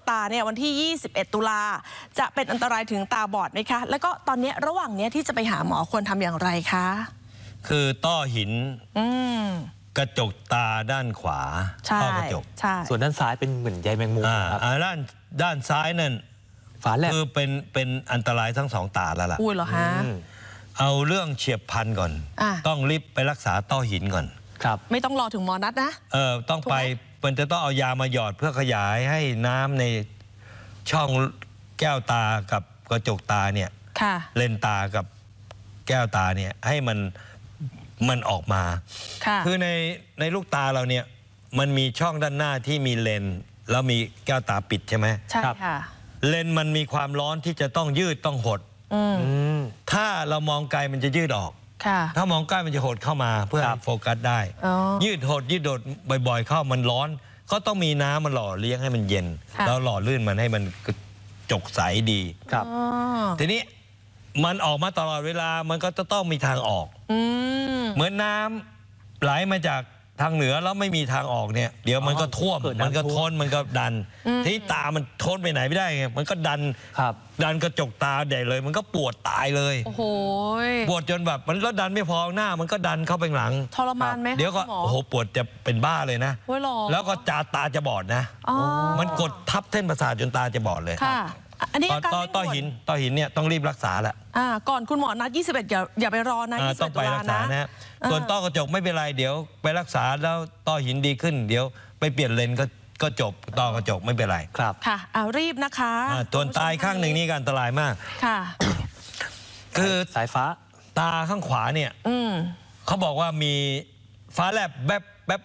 ตาเนี่ยวันที่ 21 ตุลาจะเป็นอันตรายถึงตาบอดไหมคะแล้วก็ตอนนี้ระหว่างนี้ที่จะไปหาหมอควรทำอย่างไรคะคือต้อหินกระจกตาด้านขวาต้อกระจกส่วนด้านซ้ายเป็นเหมือนใยแมงมุมครับด้านซ้ายนั่นฝาแลบคือเป็นอันตรายทั้งสองตาแล้วล่ะอุ้ยเหรอฮะเอาเรื่องเฉียบพลันก่อนต้องรีบไปรักษาต้อหินก่อนครับไม่ต้องรอถึงหมอนัดนะต้องไปมันจะต้องเอายามาหยอดเพื่อขยายให้น้ำในช่องแก้วตากับกระจกตาเนี่ยเลนตากับแก้วตาเนี่ยให้มันออกมาคือในลูกตาเราเนี่ยมันมีช่องด้านหน้าที่มีเลนแล้วมีแก้วตาปิดใช่ไหมใช่ค่ะเลนมันมีความร้อนที่จะต้องยืดต้องหดถ้าเรามองไกลมันจะยืดออกถ้ามองใกล้มันจะหดเข้ามาเพื่อโฟกัสได้ยืดหดยืดโดดบ่อยๆเข้ามันร้อนก็ต้องมีน้ำมันหล่อเลี้ยงให้มันเย็นแล้วหล่อลื่นมันให้มันจกใสดีทีนี้มันออกมาตลอดเวลามันก็จะต้องมีทางออกเหมือนน้ำไหลมาจากทางเหนือแล้วไม่มีทางออกเนี่ยเดี๋ยวมันก็ท่วมมันก็ทนมันก็ดันที่ตามันทนไปไหนไม่ได้ไงมันก็ดันกระจกตาใหญ่เลยมันก็ปวดตายเลยโอ้โหปวดจนแบบมันแล้วดันไม่พอหน้ามันก็ดันเข้าไปหลังทรมานไหมเดี๋ยวก็โอ้โหปวดจะเป็นบ้าเลยนะแล้วก็ตาจะบอดนะมันกดทับเส้นประสาทจนตาจะบอดเลยอันนี้ต้อหินเนี่ยต้องรีบรักษาแหละก่อนคุณหมอนัด21อย่าไปรอนะต้องไปรักษานะส่วนต้อกระจกไม่เป็นไรเดี๋ยวไปรักษาแล้วต้อหินดีขึ้นเดี๋ยวไปเปลี่ยนเลนก็จบต้อกระจกไม่เป็นไรครับค่ะรีบนะคะส่วนตายข้างหนึ่งนี่ก็อันตรายมากค่ะคือสายฟ้าตาข้างขวาเนี่ยเขาบอกว่ามีฟ้าแลบแป๊บ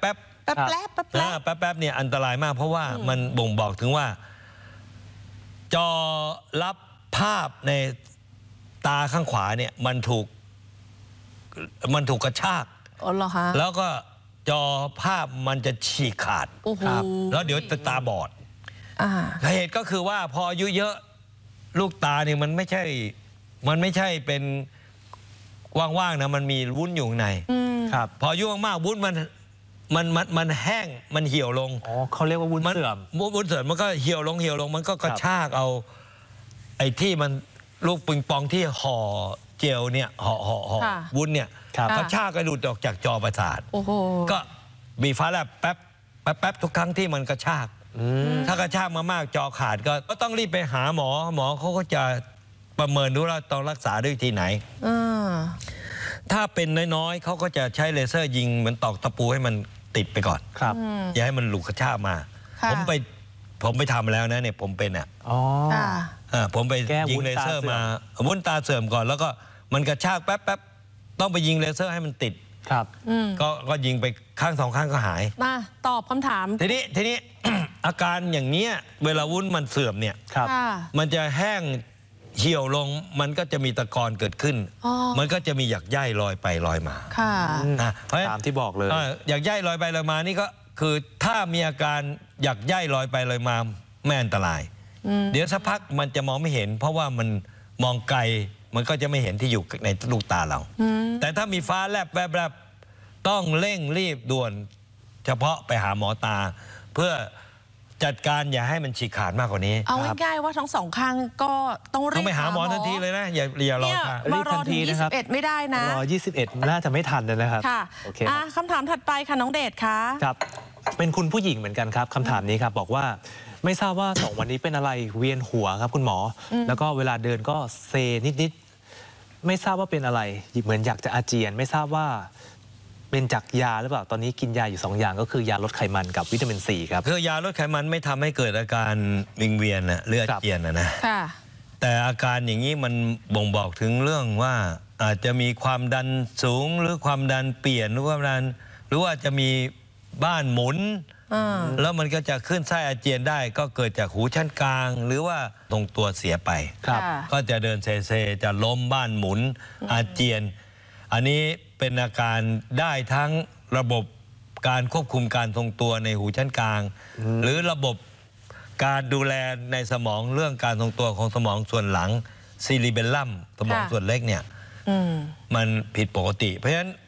เนี่ยอันตรายมากเพราะว่ามันบ่งบอกถึงว่าจอรับภาพในตาข้างขวาเนี่ยมันถูกกระชากแล้วก็จอภาพมันจะฉีกขาดแล้วเดี๋ยวตาบอดเหตุก็คือว่าพออายุเยอะลูกตาเนี่ยมันไม่ใช่เป็นว่างๆนะมันมีวุ้นอยู่ในพออายุมากๆวุ้นมันแห้งมันเหี่ยวลงเขาเรียกว่าวุ้นเสื่อมมันก็เหี่ยวลงมันก็กระชากเอาไอ้ที่มันลูกปิงปองที่ห่อเจลเนี่ยห่อวุ้นเนี่ยกระชากกระดูดออกจากจอประสาทก็มีฟ้าแลบแป๊บทุกครั้งที่มันกระชากถ้ากระชากมากๆจอขาดก็ต้องรีบไปหาหมอเขาก็จะประเมินดูว่าต้องรักษาด้วยทีไหนถ้าเป็นน้อยๆเขาก็จะใช้เลเซอร์ยิงเหมือนตอกตะปูให้มันติดไปก่อนอย่าให้มันหลุดกระชากมาผมไปทำแล้วนะเนี่ยผมเป็นผมไปยิงเลเซอร์มาวุ้นตาเสื่อมก่อนแล้วก็มันกระชากแป๊บต้องไปยิงเลเซอร์ให้มันติดก็ยิงไปข้าง2 ข้างก็หายมาตอบคำถามทีนี้ อาการอย่างนี้เวลาวุ้นมันเสื่อมเนี่ยมันจะแห้งเหี่ยวลงมันก็จะมีตะกอนเกิดขึ้นมันก็จะมีหยักใยลอยไปลอยมาตามที่บอกเลยหยักใยลอยไปลอยมานี่ก็คือถ้ามีอาการหยักใยลอยไปลอยมาไม่อันตรายเดี๋ยวสักพักมันจะมองไม่เห็นเพราะว่ามันมองไกลมันก็จะไม่เห็นที่อยู่ในลูกตาเราแต่ถ้ามีฟ้าแลบแวบต้องเร่งรีบด่วนเฉพาะไปหาหมอตาเพื่อจัดการอย่าให้มันฉีกขาดมากกว่านี้เอาง่ายๆว่าทั้ง2 ข้างก็ต้องรีบไปหาหมอทันทีเลยนะอย่ารอมารอถึง21ไม่ได้นะรอ21น่าจะไม่ทันเลยนะครับค่ะคำถามถัดไปค่ะน้องเดชค่ะครับเป็นคุณผู้หญิงเหมือนกันครับคำถามนี้ครับบอกว่าไม่ทราบว่า2 วันนี้เป็นอะไรเวียนหัวครับคุณหมอแล้วก็เวลาเดินก็เซนิดไม่ทราบว่าเป็นอะไรเหมือนอยากจะอาเจียนไม่ทราบว่าเป็นจากยาหรือเปล่าตอนนี้กินยาอยู่2 อย่างก็คือยาลดไขมันกับวิตามินซีครับคือยาลดไขมันไม่ทำให้เกิดอาการวิงเวียนเลือดเจียนนะแต่อาการอย่างนี้มันบ่งบอกถึงเรื่องว่าอาจจะมีความดันสูงหรือความดันเปลี่ยนหรือความดันหรือว่าจะมีบ้านหมุนแล้วมันก็จะขึ้นไส้อาเจียนได้ก็เกิดจากหูชั้นกลางหรือว่าตรงตัวเสียไปก็จะเดินเซจะล้มบ้านหมุนอาเจียนอันนี้เป็นอาการได้ทั้งระบบการควบคุมการทรงตัวในหูชั้นกลางหรือระบบการดูแลในสมองเรื่องการทรงตัวของสมองส่วนหลังซีรีเบลลัมสมองส่วนเล็กเนี่ยมันผิดปกติเพราะฉะนั้น